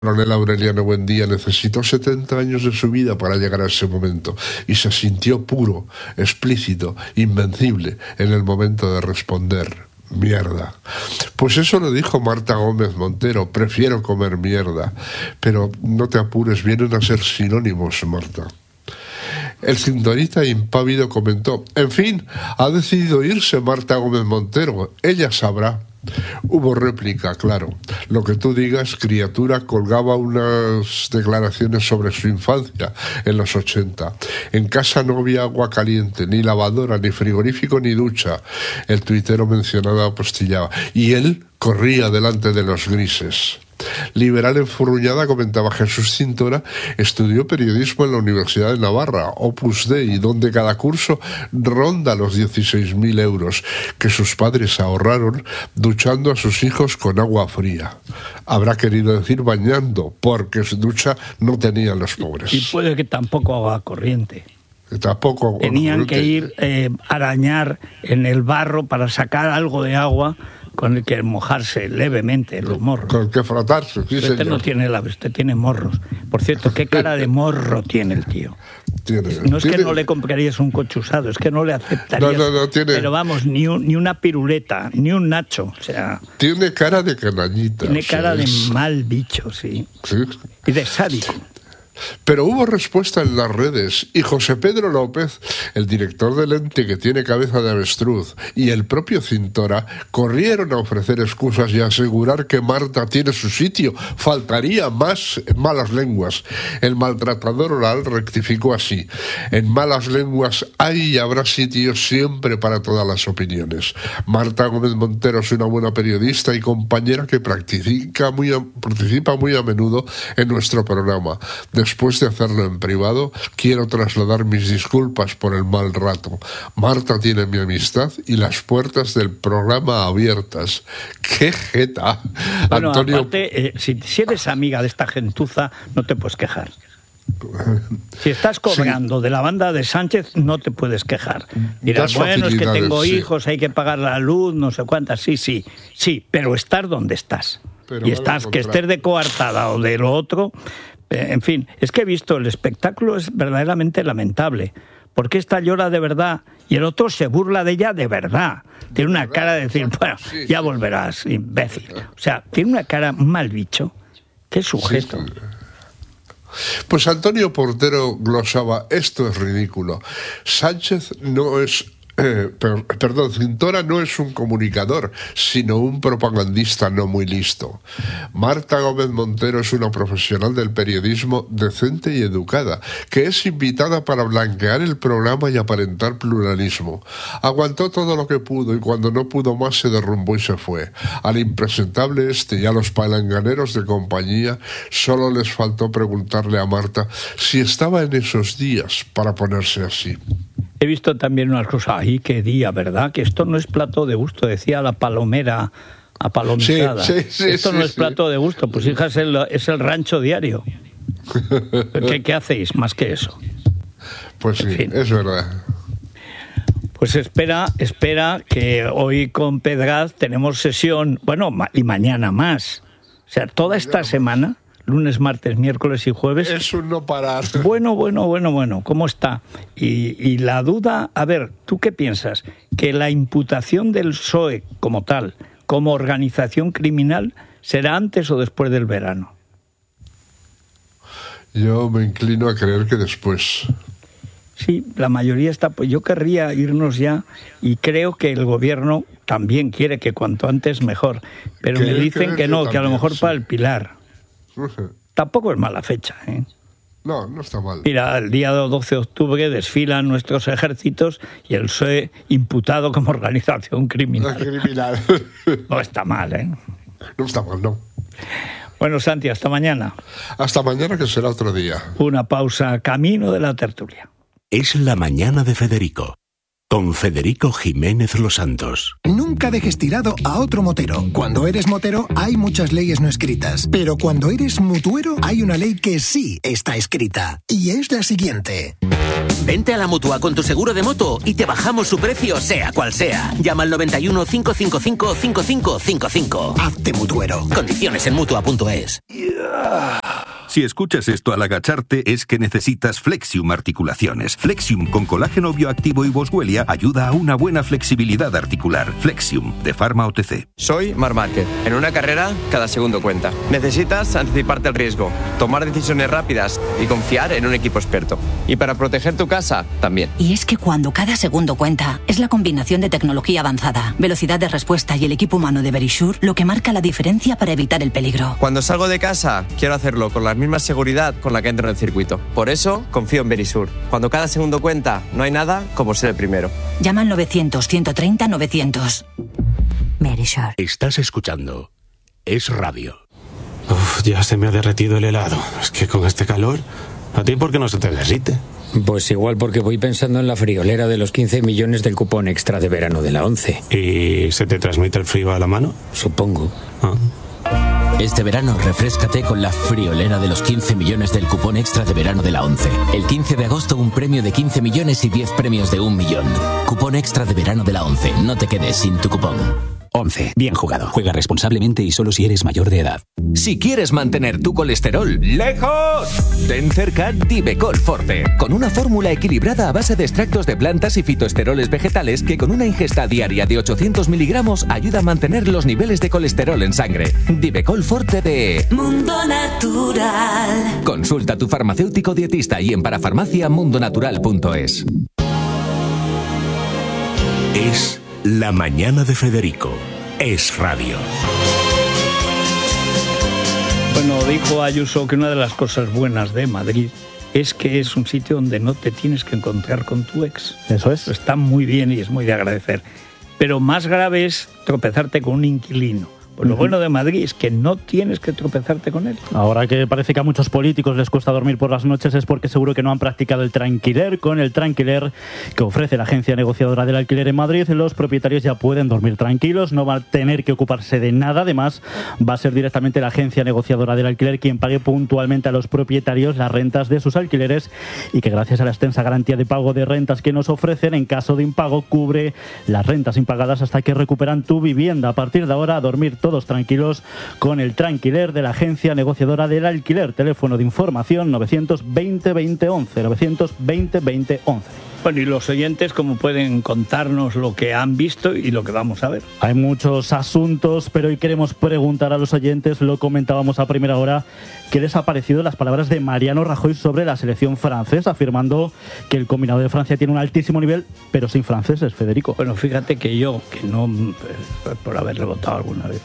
Coronel Aureliano Buendía necesitó 70 años de su vida para llegar a ese momento y se sintió puro, explícito, invencible en el momento de responder: mierda. Pues eso lo dijo Marta Gómez Montero: prefiero comer mierda. Pero no te apures, vienen a ser sinónimos, Marta. El cintorita impávido comentó: en fin, ha decidido irse Marta Gómez Montero, ella sabrá. Hubo réplica, claro. Lo que tú digas, criatura, colgaba unas declaraciones sobre su infancia en los 80. En casa no había agua caliente, ni lavadora, ni frigorífico, ni ducha. El tuitero mencionado apostillaba. Y él corría delante de los grises. Liberal enfurruñada comentaba: Jesús Cintora estudió periodismo en la Universidad de Navarra, Opus Dei, donde cada curso ronda los 16.000 euros que sus padres ahorraron duchando a sus hijos con agua fría. Habrá querido decir bañando, porque su ducha no tenían los pobres. Y puede que tampoco agua corriente. Tampoco tenían que ir arañar en el barro para sacar algo de agua con el que mojarse levemente los morros. Con el que frotarse, sí, usted no tiene usted tiene morros. Por cierto, ¿qué cara de morro tiene el tío? No es que no le comprarías un coche usado, es que no le aceptarías. No, tiene... Pero vamos, ni una piruleta, ni un nacho, o sea... Tiene cara de canallita. Tiene cara de mal bicho, sí. Y de sádico. Pero hubo respuesta en las redes y José Pedro López, el director del ente que tiene cabeza de avestruz, y el propio Cintora corrieron a ofrecer excusas y a asegurar que Marta tiene su sitio. Faltaría más en malas lenguas. El maltratador oral rectificó así: en malas lenguas hay y habrá sitios siempre para todas las opiniones. Marta Gómez Montero es una buena periodista y compañera que participa muy a menudo en nuestro programa. Después de hacerlo en privado, quiero trasladar mis disculpas por el mal rato. Marta tiene mi amistad y las puertas del programa abiertas. ¡Qué jeta! Bueno, Antonio... aparte, si eres amiga de esta gentuza, no te puedes quejar. Si estás cobrando de la banda de Sánchez, no te puedes quejar. Dirás, bueno, es que tengo hijos, hay que pagar la luz, no sé cuántas. Sí, pero estar donde estás. Pero y estás, que estés de coartada o de lo otro... En fin, es que he visto, el espectáculo es verdaderamente lamentable. Porque esta llora de verdad y el otro se burla de ella de verdad. Tiene una cara de decir, bueno, ya volverás, imbécil. O sea, tiene una cara mal bicho. Qué sujeto. Sí. Pues Antonio Portero glosaba: esto es ridículo. Sánchez no es... Cintora no es un comunicador, sino un propagandista no muy listo. Marta Gómez Montero es una profesional del periodismo decente y educada, que es invitada para blanquear el programa y aparentar pluralismo. Aguantó todo lo que pudo y cuando no pudo más se derrumbó y se fue. Al impresentable y a los palanganeros de compañía solo les faltó preguntarle a Marta si estaba en esos días para ponerse así. He visto también unas cosas, ¡ay, qué día!, ¿verdad? Que esto no es plato de gusto, decía la palomera apalomizada. Esto no es plato de gusto, pues hija, es el rancho diario. ¿Qué hacéis más que eso? Pues sí, en fin. Es verdad. Pues espera que hoy con Pedraz tenemos sesión, bueno, y mañana más. O sea, toda esta semana... Lunes, martes, miércoles y jueves. Es un no parar. Bueno, ¿cómo está? Y la duda, a ver, ¿tú qué piensas? ¿Que la imputación del PSOE como tal, como organización criminal, será antes o después del verano? Yo me inclino a creer que después. Sí, la mayoría está... Pues yo querría irnos ya y creo que el gobierno también quiere que cuanto antes mejor. Pero me dicen que no, que a lo mejor para el Pilar. Tampoco es mala fecha, ¿eh? No está mal. Mira, el día 12 de octubre desfilan nuestros ejércitos y el PSOE imputado como organización criminal. No está mal, ¿eh? No está mal, no. Bueno, Santi, hasta mañana. Hasta mañana, que será otro día. Una pausa, camino de la tertulia. Es la mañana de Federico. con Federico Jiménez Los Santos. Nunca dejes tirado a otro motero. Cuando eres motero hay muchas leyes no escritas, pero cuando eres mutuero hay una ley que sí está escrita, y es la siguiente. Vente a la Mutua con tu seguro de moto y te bajamos su precio sea cual sea. Llama al 91 555 5555. Hazte mutuero. Condiciones en Mutua.es. Si escuchas esto al agacharte es que necesitas Flexium Articulaciones. Flexium con colágeno bioactivo y boswellia ayuda a una buena flexibilidad articular. Flexium, de Pharma OTC. Soy Marc Márquez. En una carrera, cada segundo cuenta. Necesitas anticiparte al riesgo, tomar decisiones rápidas y confiar en un equipo experto. Y para proteger tu casa, también. Y es que cuando cada segundo cuenta, es la combinación de tecnología avanzada, velocidad de respuesta y el equipo humano de Verisure lo que marca la diferencia para evitar el peligro. Cuando salgo de casa, quiero hacerlo con la misma seguridad con la que entro en el circuito. Por eso, confío en Verisure. Cuando cada segundo cuenta, no hay nada como ser el primero. Llama al 900-130-900. Verisure. Estás escuchando Es Radio. Ya se me ha derretido el helado. Es que con este calor, ¿a ti por qué no se te derrite? Pues igual porque voy pensando en la friolera de los 15 millones del cupón extra de verano de la 11. ¿Y se te transmite el frío a la mano? Supongo. Este verano refréscate con la friolera de los 15 millones del cupón extra de verano de la 11. El 15 de agosto un premio de 15 millones y 10 premios de 1 millón. Cupón extra de verano de la 11. No te quedes sin tu cupón. 11. Bien jugado. Juega responsablemente y solo si eres mayor de edad. Si quieres mantener tu colesterol lejos, ten cerca Divecol Forte, con una fórmula equilibrada a base de extractos de plantas y fitoesteroles vegetales que con una ingesta diaria de 800 miligramos ayuda a mantener los niveles de colesterol en sangre. Divecol Forte de Mundo Natural. Consulta a tu farmacéutico dietista y en parafarmacia mundonatural.es. Es La Mañana de Federico. Es Radio. Bueno, dijo Ayuso que una de las cosas buenas de Madrid es que es un sitio donde no te tienes que encontrar con tu ex. Eso es. Está muy bien y es muy de agradecer. Pero más grave es tropezarte con un inquilino. Pues lo bueno de Madrid es que no tienes que tropezarte con él. Ahora que parece que a muchos políticos les cuesta dormir por las noches es porque seguro que no han practicado el tranquiler. Con el tranquiler que ofrece la agencia negociadora del alquiler en Madrid, los propietarios ya pueden dormir tranquilos, no van a tener que ocuparse de nada. Además, va a ser directamente la agencia negociadora del alquiler quien pague puntualmente a los propietarios las rentas de sus alquileres y que gracias a la extensa garantía de pago de rentas que nos ofrecen, en caso de impago, cubre las rentas impagadas hasta que recuperan tu vivienda. A partir de ahora, a dormir todos tranquilos con el tranquiler de la agencia negociadora del alquiler. Teléfono de información 920-2011, 920-2011. Bueno, y los oyentes, ¿cómo pueden contarnos lo que han visto y lo que vamos a ver? Hay muchos asuntos, pero hoy queremos preguntar a los oyentes, lo comentábamos a primera hora, ¿qué les ha parecido las palabras de Mariano Rajoy sobre la selección francesa, afirmando que el combinado de Francia tiene un altísimo nivel, pero sin franceses, Federico? Bueno, fíjate que yo, que no, por haberle votado alguna vez,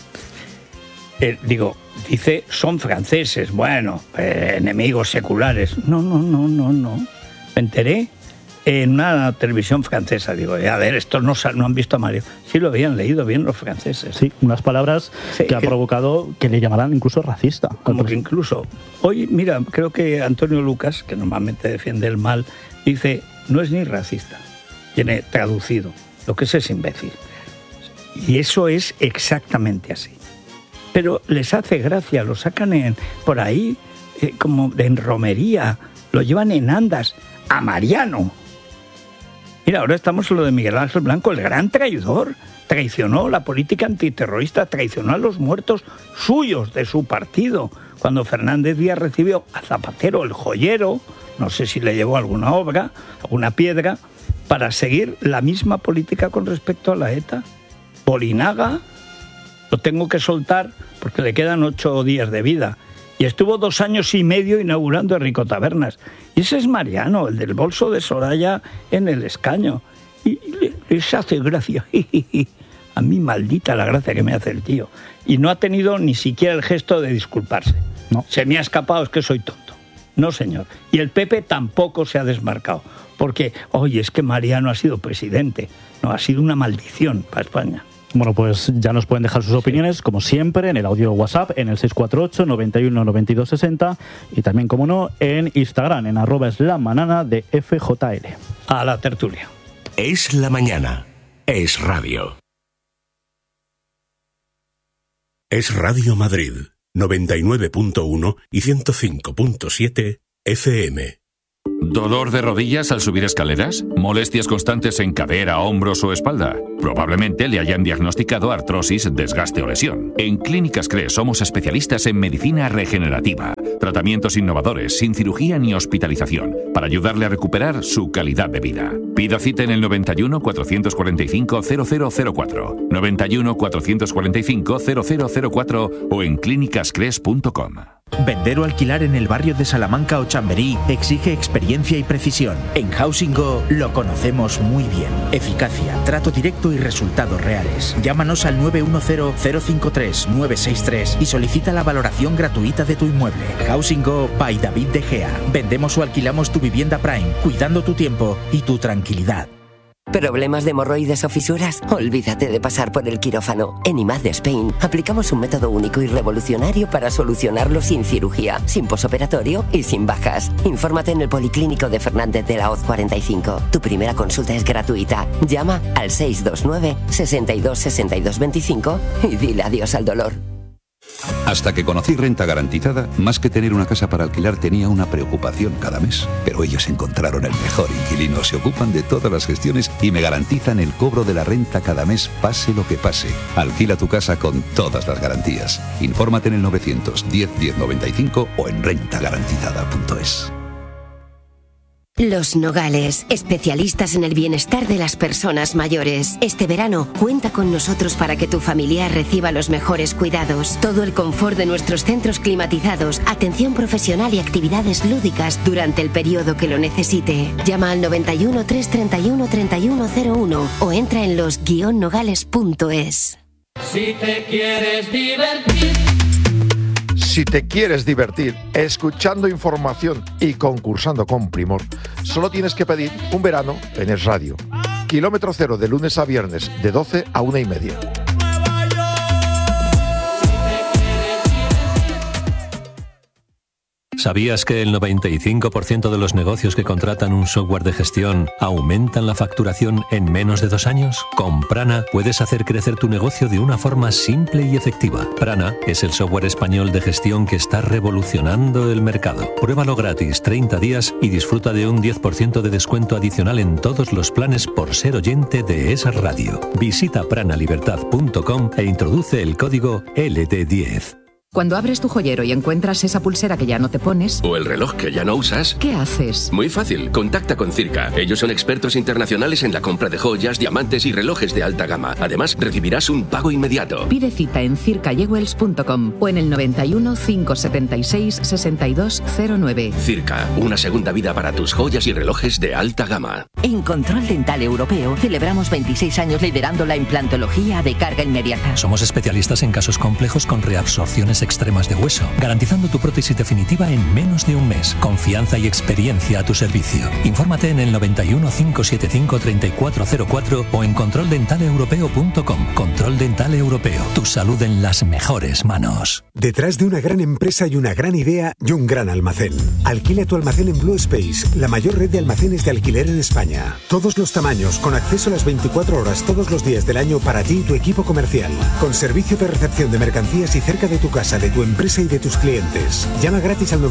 dice, son franceses, bueno, enemigos seculares. No. Me enteré en una televisión francesa. Digo, a ver, estos no han visto a Mario. Sí lo habían leído bien los franceses. Sí, unas palabras que ha provocado que le llamarán incluso racista. Como que incluso, hoy, mira, creo que Antonio Lucas, que normalmente defiende el mal, dice, no es ni racista. Tiene traducido, lo que es imbécil. Y eso es exactamente así. Pero les hace gracia, lo sacan por ahí como en romería, lo llevan en andas a Mariano. Mira, ahora estamos en lo de Miguel Ángel Blanco, el gran traidor. Traicionó la política antiterrorista, traicionó a los muertos suyos de su partido. Cuando Fernández Díaz recibió a Zapatero, el joyero, no sé si le llevó alguna obra, alguna piedra, para seguir la misma política con respecto a la ETA. Bolinaga lo tengo que soltar porque le quedan 8 días de vida. Y estuvo 2 años y medio inaugurando Rico Tabernas. Y ese es Mariano, el del bolso de Soraya en el escaño. Y les hace gracia. A mí maldita la gracia que me hace el tío. Y no ha tenido ni siquiera el gesto de disculparse. No. Se me ha escapado, es que soy tonto. No, señor. Y el PP tampoco se ha desmarcado. Porque, oye, es que Mariano ha sido presidente. No, ha sido una maldición para España. Bueno, pues ya nos pueden dejar sus opiniones, como siempre, en el audio WhatsApp, en el 648 91 92 60 y también, como no, en Instagram, en @slamanana de FJL. A la tertulia. Es la mañana. Es radio. Es Radio Madrid, 99.1 y 105.7 FM. ¿Dolor de rodillas al subir escaleras? ¿Molestias constantes en cadera, hombros o espalda? Probablemente le hayan diagnosticado artrosis, desgaste o lesión. En Clínicas CRE somos especialistas en medicina regenerativa. Tratamientos innovadores, sin cirugía ni hospitalización, para ayudarle a recuperar su calidad de vida. Pida cita en el 91 445 0004, 91 445 0004 o en clínicascres.com. Vender o alquilar en el barrio de Salamanca o Chamberí exige experiencia y precisión. En Housing Go lo conocemos muy bien. Eficacia, trato directo y resultados reales. Llámanos al 910-053-963 y solicita la valoración gratuita de tu inmueble. Housing Go by David De Gea. Vendemos o alquilamos tu vivienda Prime, cuidando tu tiempo y tu tranquilidad. ¿Problemas de hemorroides o fisuras? Olvídate de pasar por el quirófano. En IMAD de Spain aplicamos un método único y revolucionario para solucionarlo sin cirugía, sin posoperatorio y sin bajas. Infórmate en el Policlínico de Fernández de la Hoz 45. Tu primera consulta es gratuita. Llama al 629 62 62 25 y dile adiós al dolor. Hasta que conocí Renta Garantizada, más que tener una casa para alquilar tenía una preocupación cada mes. Pero ellos encontraron el mejor inquilino, se ocupan de todas las gestiones y me garantizan el cobro de la renta cada mes, pase lo que pase. Alquila tu casa con todas las garantías. Infórmate en el 910 1095 o en rentagarantizada.es. Los Nogales, especialistas en el bienestar de las personas mayores. Este verano, cuenta con nosotros para que tu familiar reciba los mejores cuidados. Todo el confort de nuestros centros climatizados, atención profesional y actividades lúdicas durante el periodo que lo necesite. Llama al 91 331 3101 o entra en los-nogales.es. Si te quieres divertir. Si te quieres divertir escuchando información y concursando con primor, solo tienes que pedir un verano en Es Radio. Kilómetro cero de lunes a viernes de 12 a 1:30. ¿Sabías que el 95% de los negocios que contratan un software de gestión aumentan la facturación en menos de 2 años? Con Prana puedes hacer crecer tu negocio de una forma simple y efectiva. Prana es el software español de gestión que está revolucionando el mercado. Pruébalo gratis 30 días y disfruta de un 10% de descuento adicional en todos los planes por ser oyente de esa radio. Visita pranalibertad.com e introduce el código LD10. Cuando abres tu joyero y encuentras esa pulsera que ya no te pones... O el reloj que ya no usas... ¿Qué haces? Muy fácil, contacta con Circa. Ellos son expertos internacionales en la compra de joyas, diamantes y relojes de alta gama. Además, recibirás un pago inmediato. Pide cita en circajewels.com o en el 91 576 6209. Circa, una segunda vida para tus joyas y relojes de alta gama. En Control Dental Europeo celebramos 26 años liderando la implantología de carga inmediata. Somos especialistas en casos complejos con reabsorciones extremas de hueso, garantizando tu prótesis definitiva en menos de un mes. Confianza y experiencia a tu servicio. Infórmate en el 91 575 3404 o en controldentaleeuropeo.com. Control Dental Europeo. Tu salud en las mejores manos. Detrás de una gran empresa y una gran idea y un gran almacén. Alquila tu almacén en Blue Space, la mayor red de almacenes de alquiler en España. Todos los tamaños, con acceso a las 24 horas todos los días del año para ti y tu equipo comercial. Con servicio de recepción de mercancías y cerca de tu casa, de tu empresa y de tus clientes. Llama gratis al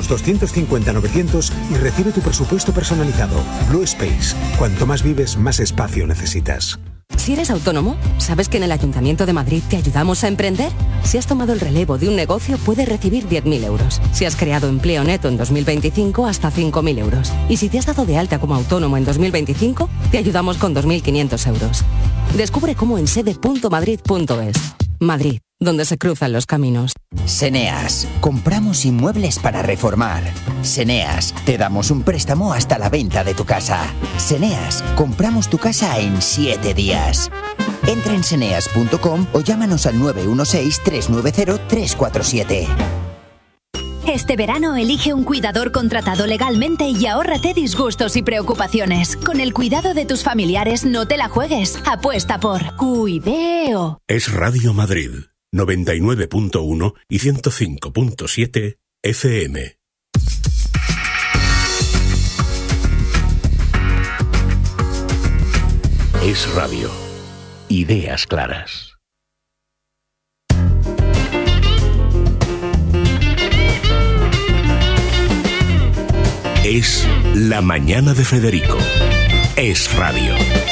900-250-900 y recibe tu presupuesto personalizado. Blue Space. Cuanto más vives, más espacio necesitas. Si eres autónomo, ¿sabes que en el Ayuntamiento de Madrid te ayudamos a emprender? Si has tomado el relevo de un negocio, puedes recibir 10.000 euros. Si has creado empleo neto en 2025, hasta 5.000 euros. Y si te has dado de alta como autónomo en 2025, te ayudamos con 2.500 euros. Descubre cómo en sede.madrid.es. Madrid, donde se cruzan los caminos. Seneas, compramos inmuebles para reformar. Seneas, te damos un préstamo hasta la venta de tu casa. Seneas, compramos tu casa en 7 días. Entra en seneas.com o llámanos al 916-390-347. Este verano elige un cuidador contratado legalmente y ahórrate disgustos y preocupaciones. Con el cuidado de tus familiares no te la juegues. Apuesta por Cuideo. Es Radio Madrid, 99.1 y 105.7 FM. Es Radio. Ideas claras. Es La Mañana de Federico. Es Radio.